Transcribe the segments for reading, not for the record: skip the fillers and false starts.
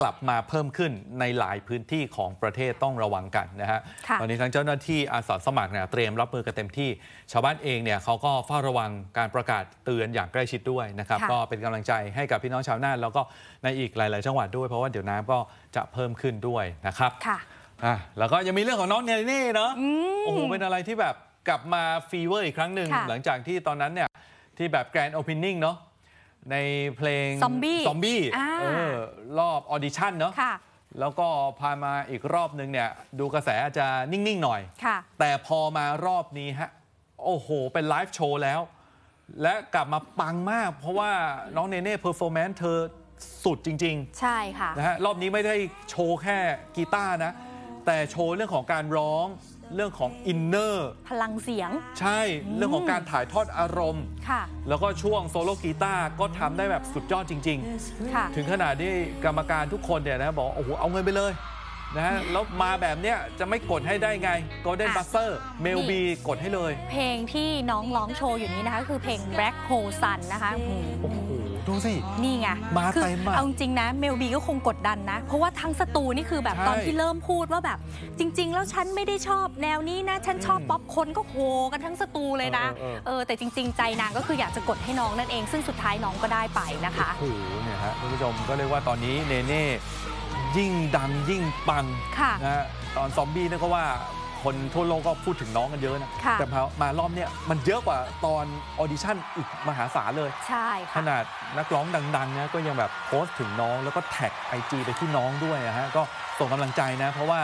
กลับมาเพิ่มขึ้นในหลายพื้นที่ของประเทศต้องระวังกันนะฮะตอนนี้ทั้งเจ้าหน้าที่อาสาสมัครเนี่ยเตรียมรับมือกันเต็มที่ชาวบ้านเองเนี่ยเขาก็เฝ้าระวังการประกาศเตือนอย่างใกล้ชิดด้วยนะครับก็เป็นกำลังใจให้กับพี่น้องชาวน่านแล้วก็ในอีกหลายๆจังหวัดด้วยเพราะว่าเดี๋ยวน้ำก็จะเพิ่มขึ้นด้วยนะครับแล้วก็ยังมีเรื่องของน้องเนเน่เนาะโอ้โหเป็นอะไรที่แบบกลับมาฟีเวอร์อีกครั้งหนึ่งหลังจากที่ตอนนั้นเนี่ยที่แบบแกรนด์โอเพนนิ่งเนาะในเพลงซอมบี้รอบออดิชั่นเนาะแล้วก็พามาอีกรอบนึงเนี่ยดูกระแสอาจจะนิ่งๆหน่อยแต่พอมารอบนี้ฮะโอ้โหเป็นไลฟ์โชว์แล้วและกลับมาปังมากเพราะว่าน้องเนเน่เพอร์ฟอร์แมนซ์เธอสุดจริงๆใช่ค่ะนะฮะรอบนี้ไม่ได้โชว์แค่กีตาร์นะแต่โชว์เรื่องของการร้องเรื่องของอินเนอร์พลังเสียงใช่เรื่องของการถ่ายทอดอารมณ์แล้วก็ช่วงโซโล่กีตาร์ก็ทำได้แบบสุดยอดจริงๆถึงขนาดที่กรรมการทุกคนเนี่ยนะบอกโอ้โหเอาเงินไปเลยนะฮะแล้วมาแบบเนี้ยจะไม่กดให้ได้ไง Golden Buzzer เมลบีกดให้เลยเพลงที่น้องร้องโชว์อยู่นี้นะคะคือเพลง Black Hole Sun นะคะโอ้โหดูสินี่ไงมาเต็มเอาจริงนะเมลบีก็คงกดดันนะเพราะว่าทั้งสตูนี่คือแบบตอนที่เริ่มพูดว่าแบบจริงๆแล้วฉันไม่ได้ชอบแนวนี้นะฉันชอบป๊อปคนก็โหกันทั้งสตูเลยนะแต่จริงๆใจนางก็คืออยากจะกดให้น้องนั่นเองซึ่งสุดท้ายน้องก็ได้ไปนะคะโอ้โหเนี่ยฮะคุณผู้ชมก็เรียกว่าตอนนี้เนเน่ยิ่งดังยิ่งปังนะตอนซอมบี้นี่ก็ว่าคนทั่วโลกก็พูดถึงน้องกันเยอะนะแต่พอมารอบเนี้ยมันเยอะกว่าตอนออดิชั่นอีกมหาศาลเลยใช่ขนาดนักร้องดังๆนะก็ยังแบบโพสต์ถึงน้องแล้วก็แท็ก IG ไปที่น้องด้วยนะฮะก็ส่งกำลังใจนะเพราะว่า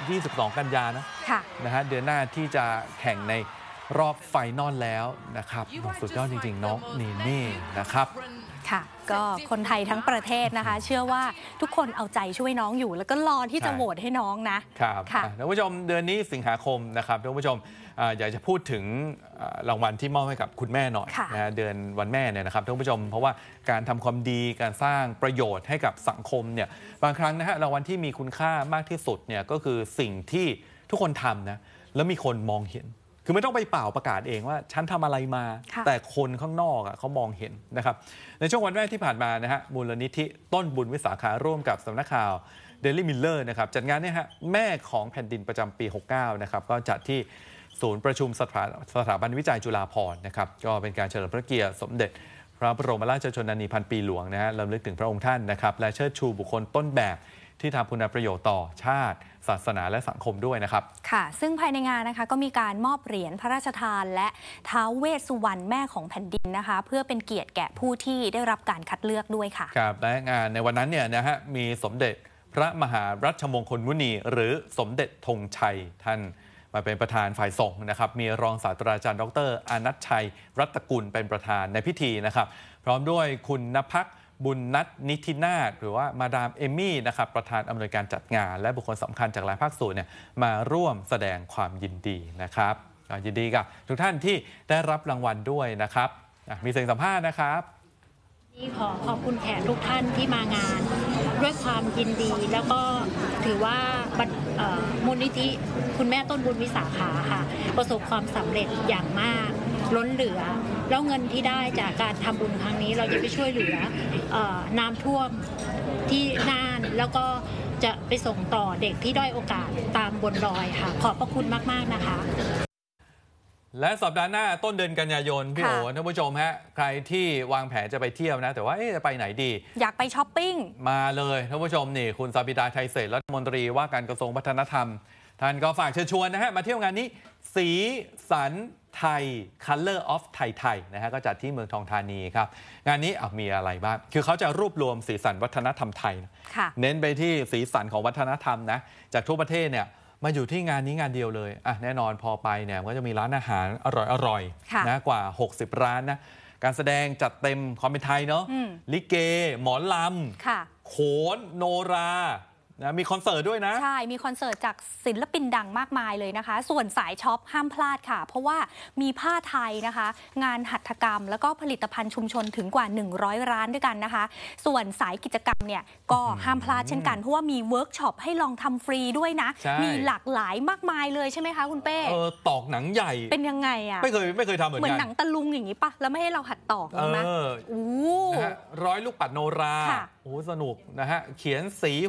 22กันยานะฮะเดือนหน้าที่จะแข่งในรอบไฟนอลแล้วนะครับสุดยอดจริงๆน้องเนเน่นะครับค่ะก็คนไทยทั้งประเทศนะคะเชื่อว่าทุกคนเอาใจช่วยน้องอยู่แล้วก็รอที่จะโหวตให้น้องนะครับท่านผู้ชมเดือนนี้สิงหาคมนะครับท่านผู้ชมอยากจะพูดถึงรางวัลที่มอบให้กับคุณแม่หน่อยนะเดือนวันแม่เนี่ยนะครับท่านผู้ชมเพราะว่าการทำความดีการสร้างประโยชน์ให้กับสังคมเนี่ยบางครั้งนะฮะรางวัลที่มีคุณค่ามากที่สุดเนี่ยก็คือสิ่งที่ทุกคนทำนะแล้วมีคนมองเห็นคือไม่ต้องไปเป่าประกาศเองว่าฉันทำอะไรมาแต่คนข้างนอกเขามองเห็นนะครับในช่วงวันแม่ที่ผ่านมานะฮะมูลนิธิต้นบุญวิสาขาร่วมกับสำนักข่าวเดลี่มิลเลอร์นะครับจัดงานเนี่ยฮะแม่ของแผ่นดินประจำปี 69นะครับก็จัดที่ศูนย์ประชุมสถาบันวิจัยจุฬาภรณ์นะครับก็เป็นการเฉลิมพระเกียรติสมเด็จพระบรมราชชนนีพันปีหลวงนะฮะรำลึกถึงพระองค์ท่านนะครับและเชิดชูบุคคลต้นแบบที่ทำคุณประโยชน์ต่อชาติศาสนาและสังคมด้วยนะครับค่ะซึ่งภายในงานนะคะก็มีการมอบเหรียญพระราชทานและท้าวเวสสุวรรณแม่ของแผ่นดินนะคะเพื่อเป็นเกียรติแก่ผู้ที่ได้รับการคัดเลือกด้วยค่ะครับและงานในวันนั้นเนี่ยนะฮะมีสมเด็จพระมหารัชมงคลมุนีหรือสมเด็จธงชัยท่านมาเป็นประธานฝ่ายส่งนะครับมีรองศาสตราจารย์ดร.อานัทชัยรัตกุลเป็นประธานในพิธีนะครับพร้อมด้วยคุณณภักดิ์บุญนัทนิธินาถหรือว่ามาดามเอมี่นะครับประธานอำนวยการจัดงานและบุคคลสำคัญจากหลายภาคส่วนเนี่ยมาร่วมแสดงความยินดีนะครับยินดีกับทุกท่านที่ได้รับรางวัลด้วยนะครับมีเสียงสัมภาษณ์นะครับขอขอบคุณแขกทุกท่านที่มางานด้วยความยินดีแล้วก็ถือว่ามูลนิธิคุณแม่ต้นบุญวิสาขาค่ะประสบความสำเร็จอย่างมากล้นเหลือแล้วเงินที่ได้จากการทำบุญครั้งนี้เราจะไปช่วยเหลือน้ำท่วมที่น่านแล้วก็จะไปส่งต่อเด็กที่ด้อยโอกาสตามบนดอยค่ะขอบพระคุณมากๆนะคะและสัปดาห์หน้าต้นเดือนกันยายนพี่โอ๋ท่านผู้ชมฮะใครที่วางแผนจะไปเที่ยวนะแต่ว่าจะไปไหนดีอยากไปช้อปปิ้งมาเลยท่านผู้ชมนี่คุณสาบิดาไทยเศรษฐ์รัฐมนตรีว่าการกระทรวงวัฒนธรรมท่านก็ฝากเชิญชวนนะฮะมาเที่ยวงานนี้สีสันไทย Color of ไทยนะฮะก็จัดที่เมืองทองธานีครับงานนี้มีอะไรบ้างคือเขาจะรวบรวมสีสันวัฒนธรรมไทยเน้นไปที่สีสันของวัฒนธรรมนะจากทั่วประเทศเนี่ยมาอยู่ที่งานนี้งานเดียวเลยแน่นอนพอไปเนี่ยก็จะมีร้านอาหารอร่อยๆนะกว่า60ร้านนะการแสดงจัดเต็มความเป็นไทยเนาะลิเกหมอลำโขนโนรานะมีคอนเสิร์ตด้วยนะใช่มีคอนเสิร์ตจากศิลปินดังมากมายเลยนะคะส่วนสายช็อปห้ามพลาดค่ะเพราะว่ามีผ้าไทยนะคะงานหัตถกรรมแล้วก็ผลิตภัณฑ์ชุมชนถึงกว่า100ร้านด้วยกันนะคะส่วนสายกิจกรรมเนี่ยก็ห้ามพลาดเช่นกันเพราะว่ามีเวิร์กช็อปให้ลองทำฟรีด้วยนะมีหลากหลายมากมายเลยใช่ไหมคะคุณเป้ตอกหนังใหญ่เป็นยังไงอะไม่เคยทำเหมือนหนังตะลุงอย่างนี้ปะแล้วไม่ให้เราหัดตอกนะร้อยลูกปัดโนราโอ้สนุกนะฮะเขียนสี